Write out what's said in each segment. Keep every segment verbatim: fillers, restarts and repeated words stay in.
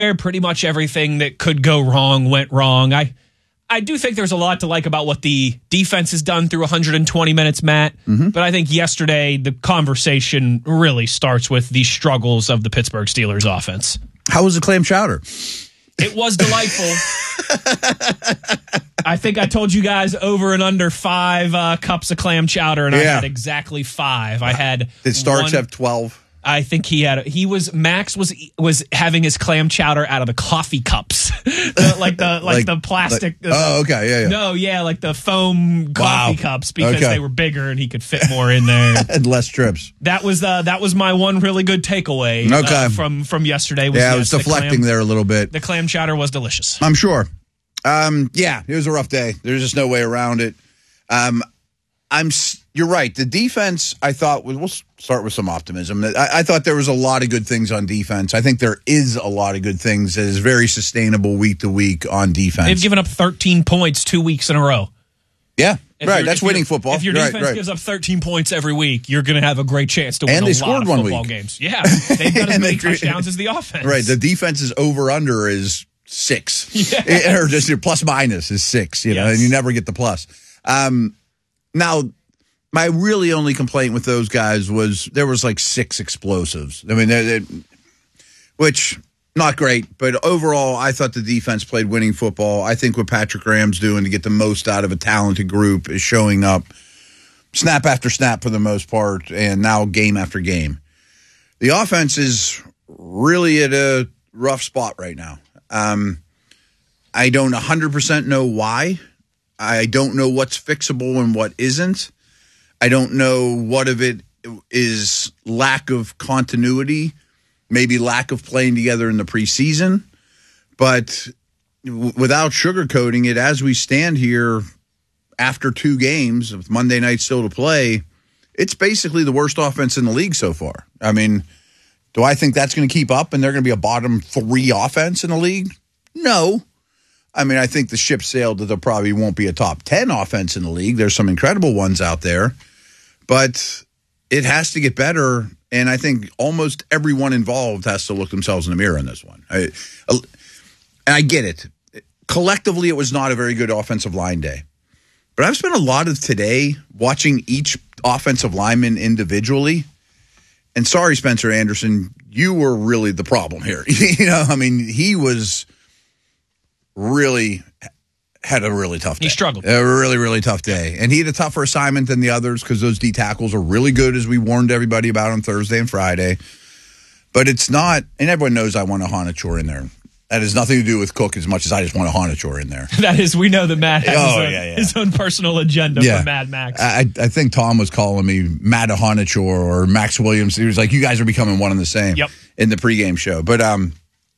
Pretty much everything that could go wrong went wrong. I I do think there's a lot to like about what the defense has done through one hundred twenty minutes, Matt. Mm-hmm. But I think yesterday the conversation really starts with the struggles of the Pittsburgh Steelers offense. How was the clam chowder? It was delightful. I think I told you guys over and under five uh, cups of clam chowder, and yeah. I had exactly five. I had. Did Starks one, have twelve? I think he had. He was Max was was having his clam chowder out of the coffee cups, the, like the like, like the plastic. Like, oh, okay, yeah, yeah. No, yeah, like the foam coffee wow. cups because okay. they were bigger and he could fit more in there and less trips. That was uh, that was my one really good takeaway. Okay. Uh, from from yesterday. Was, yeah, yes, I was deflecting the clam, there a little bit. The clam chowder was delicious. I'm sure. Um, yeah, it was a rough day. There's just no way around it. Um, I'm. You're right. The defense, I thought, we'll start with some optimism. I, I thought there was a lot of good things on defense. I think there is a lot of good things that is very sustainable week to week on defense. They've given up thirteen points two weeks in a row. Yeah, if right. That's winning football. If your defense right, right. gives up thirteen points every week, you're going to have a great chance to win and they a scored lot of one football week. games. Yeah, they've got as many touchdowns as the offense. Right. The defense's over-under is six. Yeah. Or just your plus-minus is six, you know, yes. and you never get the plus. Um, now, my really only complaint with those guys was there was like six explosives. I mean, they're, they're, which, not great, but overall, I thought the defense played winning football. I think what Patrick Graham's doing to get the most out of a talented group is showing up snap after snap for the most part, and now game after game. The offense is really at a rough spot right now. Um, I don't one hundred percent know why. I don't know what's fixable and what isn't. I don't know what of it is lack of continuity, maybe lack of playing together in the preseason. But w- without sugarcoating it, as we stand here after two games, with Monday night still to play, it's basically the worst offense in the league so far. I mean, do I think that's going to keep up and they're going to be a bottom three offense in the league? No. I mean, I think the ship sailed that there probably won't be a top ten offense in the league. There's some incredible ones out there. But it has to get better, and I think almost everyone involved has to look themselves in the mirror in this one. I, and I get it. Collectively, it was not a very good offensive line day. But I've spent a lot of today watching each offensive lineman individually. And sorry, Spencer Anderson, you were really the problem here. You know, I mean, he was really had a really tough day. He struggled. A really, really tough day. And he had a tougher assignment than the others because those D tackles are really good, as we warned everybody about on Thursday and Friday. But it's not, and everyone knows I want a Honachor in there. That has nothing to do with Cook as much as I just want a Honachor in there. That is, we know that Matt has oh, his, own, yeah, yeah. his own personal agenda yeah. for Mad Max. I, I think Tom was calling me Matt Honachor or Max Williams. He was like, you guys are becoming one and the same yep. in the pregame show. But um,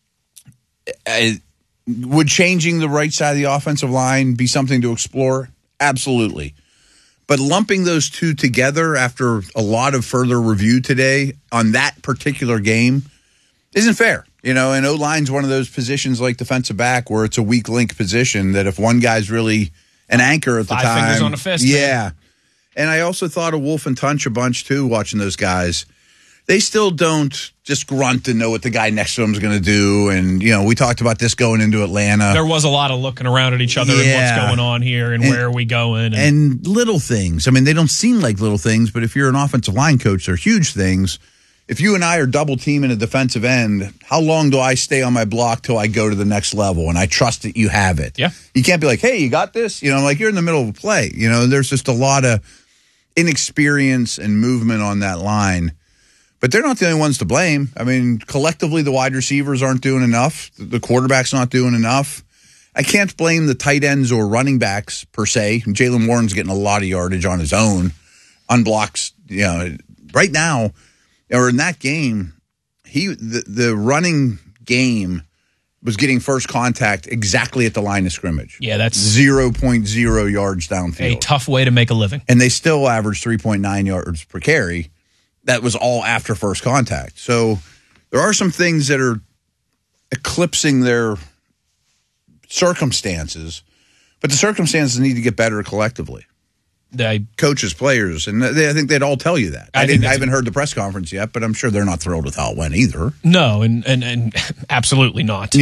I, would changing the right side of the offensive line be something to explore? Absolutely. But lumping those two together after a lot of further review today on that particular game isn't fair. You know, and O-line's one of those positions like defensive back where it's a weak link position that if one guy's really an anchor at the Five time. fingers on a fist. Yeah. Man. And I also thought of Wolf and Tunch a bunch, too, watching those guys. They still don't just grunt and know what the guy next to them is going to do. And, you know, we talked about this going into Atlanta. There was a lot of looking around at each other yeah. and what's going on here and, and where are we going. And, and little things. I mean, they don't seem like little things, but if you're an offensive line coach, they're huge things. If you and I are double teaming a defensive end, how long do I stay on my block till I go to the next level? And I trust that you have it. Yeah. You can't be like, hey, you got this? You know, like you're in the middle of a play. You know, there's just a lot of inexperience and movement on that line. But they're not the only ones to blame. I mean, collectively, the wide receivers aren't doing enough. The quarterback's not doing enough. I can't blame the tight ends or running backs, per se. Jaylen Warren's getting a lot of yardage on his own. Unblocks, you know, right now, or in that game, he the, the running game was getting first contact exactly at the line of scrimmage. Yeah, that's zero point zero yards downfield. A tough way to make a living. And they still averaged three point nine yards per carry. That was all after first contact. So there are some things that are eclipsing their circumstances, but the circumstances need to get better collectively. I, coaches, players, and they, I think they'd all tell you that. I, I didn't. I that's- haven't heard the press conference yet, but I'm sure they're not thrilled with how it went either. no, and, and, and absolutely not.